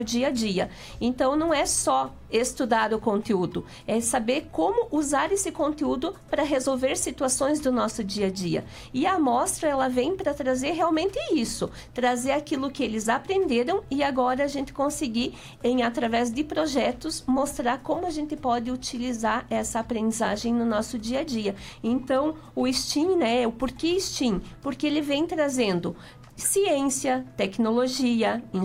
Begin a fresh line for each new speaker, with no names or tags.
dia a dia. Então, não é só estudar o conteúdo, é saber como usar esse conteúdo para resolver situações do nosso dia a dia. E a amostra, ela vem para trazer realmente isso, trazer aquilo que eles aprenderam e agora a gente conseguir, através de projetos, mostrar como a gente pode utilizar essa aprendizagem no nosso dia a dia. Então, o STEAM, né, o porquê STEAM? Porque ele vem trazendo ciência, tecnologia,